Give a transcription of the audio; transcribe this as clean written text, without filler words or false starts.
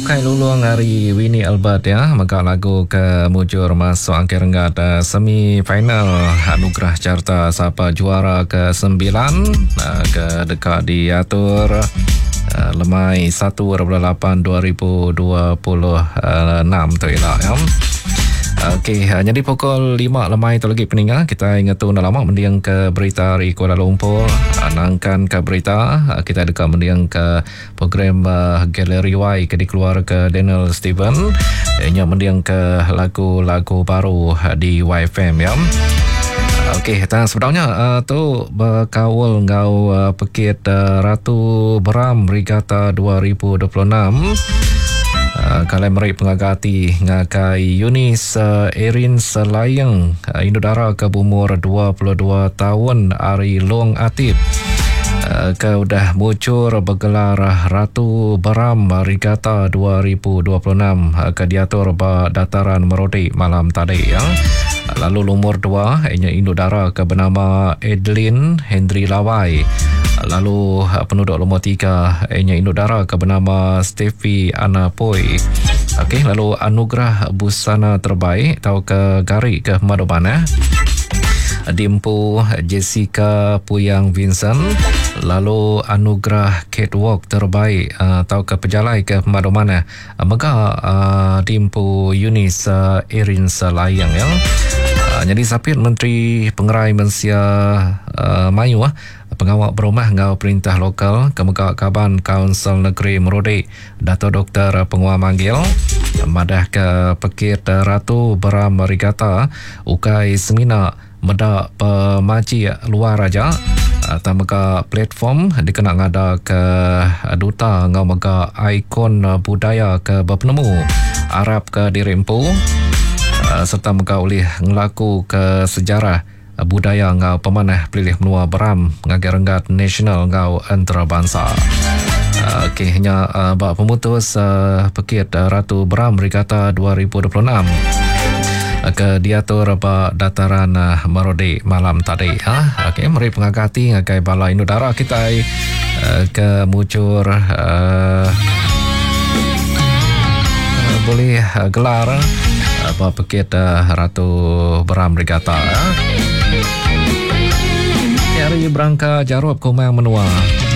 Ukai luluang hari Winnie Albert ya, maka lagu ke mujur masuk akhir rengat semi final anugerah carta siapa juara ke-9 ke dekat diatur lemai 1/8/2026 tu ialah ya. Okey, jadi pukul 5 lemai tu lagi peninggal kita ingat tu dah lama mendiang ke berita di Kuala Lumpur, nangkan ke berita kita dekat mendiang ke program Gallery Y ke dikeluar ke Daniel Steven nya mendiang ke lagu-lagu baru di YFM ya. Okey, dan sebenarnya tu berkawal ngau Pekit Ratu Beram Regatta 2026. Kalau mereka pengagati ngakai Yunis Erin Selayang Indodara ke umur 22 tahun Ari Long Atib ke udah muncul bergelar Ratu Beram Regatta 2026 ke diatur dataran Merodi malam tadi ya. Lalu nomor 2 Indodara ke bernama Edlin Hendry Lawai. Lalu penduduk nombor 3 Indodara ke bernama Steffi Anna Poi. Okey, lalu anugerah busana terbaik atau ke Gari ke mana-mana dimpu Jessica Puyang Vincent. Lalu anugerah catwalk terbaik atau ke pejalai ke mana-mana mega dimpu Yunis Erin Selayang ya. Jadi sapit Menteri Pengerai Malaysia Mayu pengawal berumah ngau perintah lokal Kemegak Kaban Kaunsil Negeri Merodi Dato' Dr. Penguat Manggil madah ke Pekit Ratu Beram Regatta ukai semina medak pemaji luar raja tamaka platform dikenal ngada ke duta ngau mega ikon budaya ke berpenemu Arab ke dirempu serta mega oleh ngelaku ke sejarah budaya ngau pemanah pilih menua Beram ngagai renggat nasional ngau antarabangsa. Okey, hanya bak pemutus Pekit Ratu Beram Regatta 2026 ke diatur dataran Merodi malam tadi. Okey, mari pengagati ngagai Balai Indodara kita ke muncul boleh gelar Pekit Ratu Beram Regatta. Hari berangka Jarub Kumang Menua.